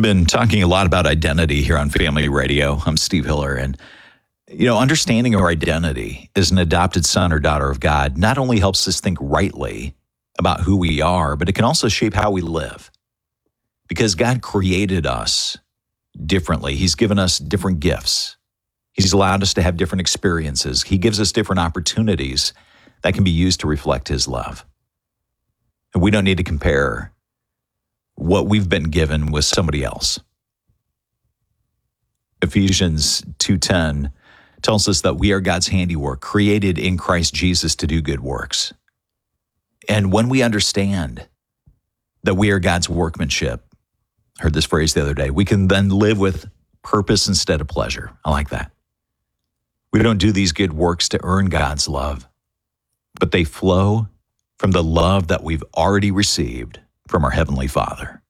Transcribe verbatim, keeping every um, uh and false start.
We've been talking a lot about identity here on Family Radio. I'm Steve Hiller, and you know, understanding our identity as an adopted son or daughter of God not only helps us think rightly about who we are, but it can also shape how we live. Because God created us differently. He's given us different gifts. He's allowed us to have different experiences. He gives us different opportunities that can be used to reflect His love. And we don't need to compare what we've been given with somebody else. Ephesians two ten tells us that we are God's handiwork, created in Christ Jesus to do good works. And when we understand that we are God's workmanship, I heard this phrase the other day, we can then live with purpose instead of pleasure. I like that. We don't do these good works to earn God's love, but they flow from the love that we've already received from our Heavenly Father.